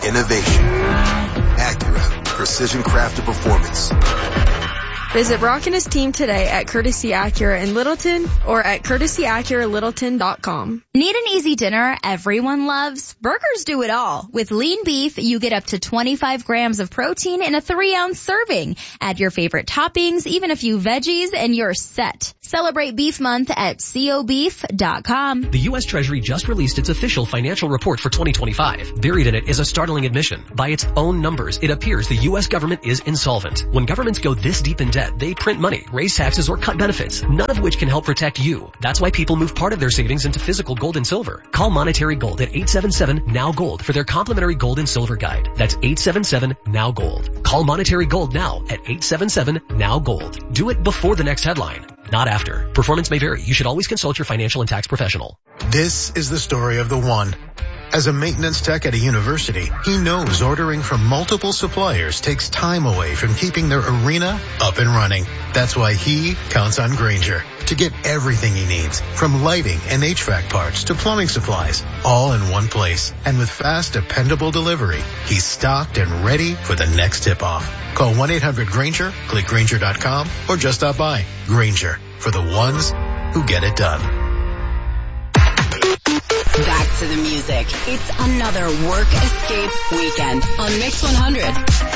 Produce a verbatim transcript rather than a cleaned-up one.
Innovation. Acura. Precision crafted performance. Visit Brock and his team today at Courtesy Acura in Littleton or at courtesy acura littleton dot com. Need an easy dinner everyone loves? Burgers do it all. With lean beef, you get up to twenty-five grams of protein in a three ounce serving. Add your favorite toppings, even a few veggies, and you're set. Celebrate Beef Month at co beef dot com. The U S Treasury just released its official financial report for twenty twenty-five. Buried in it is a startling admission. By its own numbers, it appears the U S government is insolvent. When governments go this deep in debt, they print money, raise taxes, or cut benefits, none of which can help protect you. That's why people move part of their savings into physical gold and silver. Call Monetary Gold at eight seven seven, N O W, GOLD for their complimentary gold and silver guide. That's eight seven seven, N O W, GOLD. Call Monetary Gold now at eight seven seven, N O W, GOLD. Do it before the next headline, not after. Performance may vary. You should always consult your financial and tax professional. This is the story of the one. As a maintenance tech at a university, he knows ordering from multiple suppliers takes time away from keeping their arena up and running. That's why he counts on Grainger to get everything he needs, from lighting and H V A C parts to plumbing supplies, all in one place. And with fast, dependable delivery, he's stocked and ready for the next tip-off. Call one eight hundred Grainger, click Grainger dot com, or just stop by. Grainger, for the ones who get it done. Back to the music. It's another work escape weekend on Mix one hundred.